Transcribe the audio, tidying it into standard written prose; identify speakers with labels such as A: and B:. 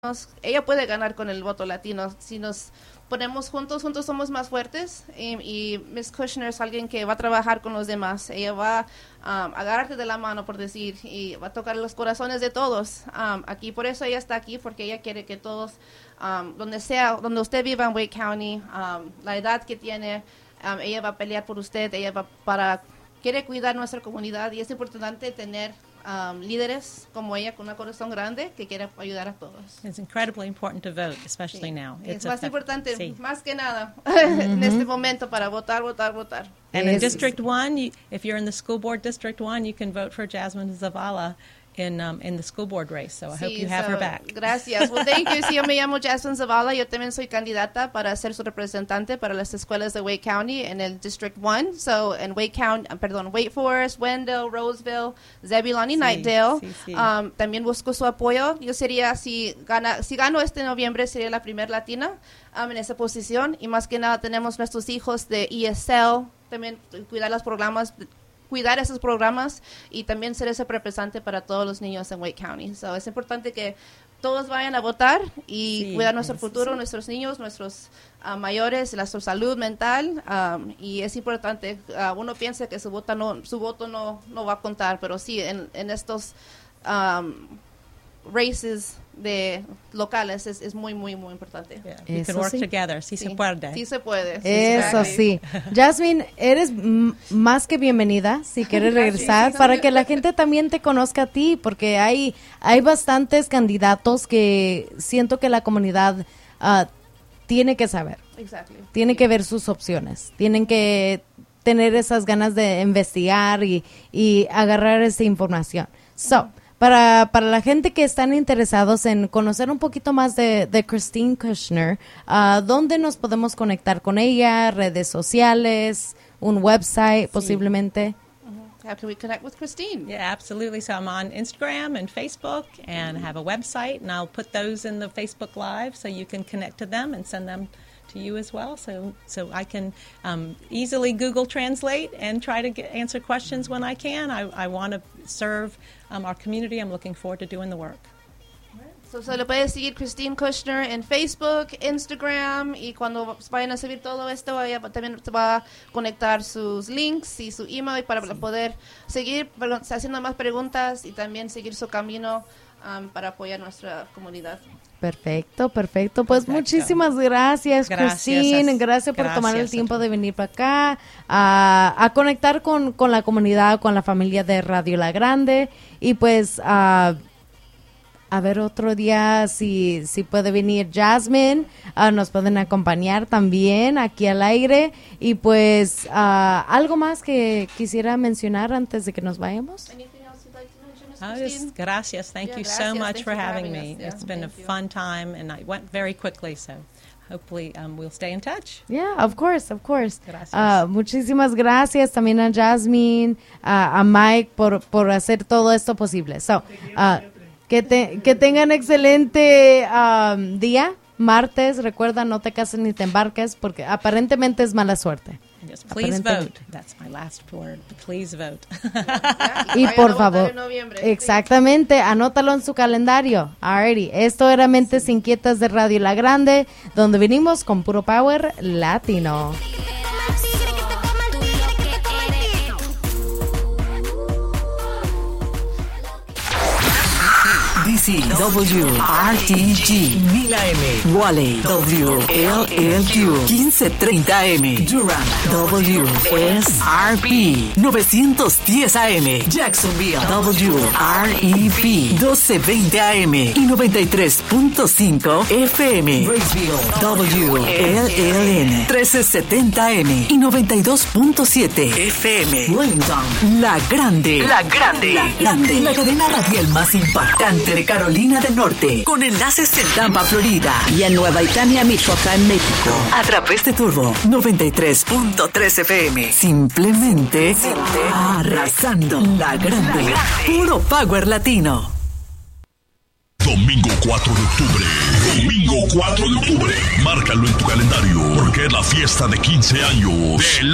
A: ella puede ganar con el voto latino. Si nos ponemos juntos somos más fuertes. Y Ms. Kushner es alguien que va a trabajar con los demás. Ella va a agarrarte de la mano, por decir, y va a tocar los corazones de todos. Aquí, por eso ella está aquí, porque ella quiere que todos, donde usted viva en Wake County, la edad que tiene, ella va a pelear por usted. Ella quiere cuidar nuestra comunidad, y es importante tener líderes como ella con un corazón grande que quiere ayudar a todos.
B: It's incredibly important to vote, especially now.
A: Es más importante,
B: sí.
A: Más que nada, en este momento para votar.
B: And in District 1, if you're in the school board District 1, you can vote for Jasmine Zavala in the school board race. So I hope you have her back.
A: Gracias. Well, thank you. Sí, yo me llamo Jasmine Zavala. Yo también soy candidata para ser su representante para las escuelas de Wake County en el District 1. So, en Wake Forest, Wendell, Roseville, Zebulon y Knightdale.
B: Sí.
A: También busco su apoyo. Yo sería, si gano este noviembre, sería la primera latina en esa posición. Y más que nada tenemos nuestros hijos de ESL, también cuidar esos programas y también ser ese representante para todos los niños en Wake County. So, es importante que todos vayan a votar y cuidar nuestro futuro, nuestros niños, nuestros mayores, nuestra salud mental. Y es importante, uno piensa que su voto no va a contar, pero sí, en estos races de locales es muy, muy, muy importante.
B: Yeah, we can work together. Sí se puede.
A: Sí se puede.
C: Eso sí. Jasmine, eres más que bienvenida si quieres regresar para que la gente también te conozca a ti, porque hay bastantes candidatos que siento que la comunidad tiene que saber.
A: Exactly.
C: Tiene que ver sus opciones. Tienen que tener esas ganas de investigar y agarrar esa información. Para la gente que están interesados en conocer un poquito más de Christine Kushner, ¿dónde nos podemos conectar con ella? ¿Redes sociales? ¿Un website posiblemente?
A: How can we connect with Christine?
B: Yeah, absolutely. So I'm on Instagram and Facebook and have a website, and I'll put those in the Facebook Live so you can connect to them and send them to you as well. So I can easily Google Translate and try to answer questions when I can. I want to serve our community. I'm looking forward to doing the work.
A: So le puede seguir Christine Kushner en Facebook, Instagram, y cuando vayan a subir todo esto, ella también va a conectar sus links y su email para poder seguir haciendo más preguntas y también seguir su camino para apoyar nuestra comunidad.
C: Perfecto. Pues muchísimas gracias, Christine. Gracias por tomar el tiempo de venir para acá a conectar con la comunidad, con la familia de Radio La Grande. Y pues a ver otro día si puede venir Jasmine, nos pueden acompañar también aquí al aire. Y pues algo más que quisiera mencionar antes de que nos vayamos.
B: Gracias. Thank you so much for having me. It's been a fun time, and it went very quickly, so hopefully we'll stay in touch.
C: Yeah, of course.
B: Gracias.
C: Muchísimas gracias también a Jasmine, a Mike por hacer todo esto posible. So, que tengan excelente día, martes. Recuerda, no te cases ni te embarques, porque aparentemente es mala suerte.
B: Yes, please vote. That's my last word. Please vote.
C: Y por favor, exactamente, anótalo en su calendario. Alrighty, esto era Mentes Inquietas de Radio La Grande, donde venimos con puro power latino.
D: DCWRTG 1000 AM, Wally WLLQ 1530 AM, Durham WSRP 910 AM, Jacksonville WREP 1220 AM y 93.5 FM, Raceville WLLN 1370 AM y 92.7 FM, Wellington La Grande, la cadena radial más impactante de Carolina del Norte, con enlaces en Tampa, Florida, y en Nueva Italia, Michoacán, México, a través de Turbo 93.3 FM. Simplemente arrasando. La Grande. Puro power latino.
E: Domingo 4 de octubre. Márcalo en tu calendario, porque es la fiesta de 15 años de